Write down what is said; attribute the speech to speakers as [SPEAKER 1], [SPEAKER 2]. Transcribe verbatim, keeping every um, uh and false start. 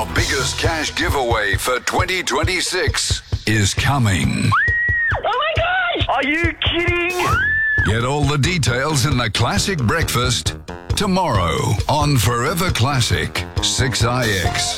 [SPEAKER 1] biggest cash giveaway for twenty twenty-six is coming.
[SPEAKER 2] Oh my gosh! Are you kidding?
[SPEAKER 1] Get all the details in the Classic Breakfast tomorrow on Forever Classic six I X.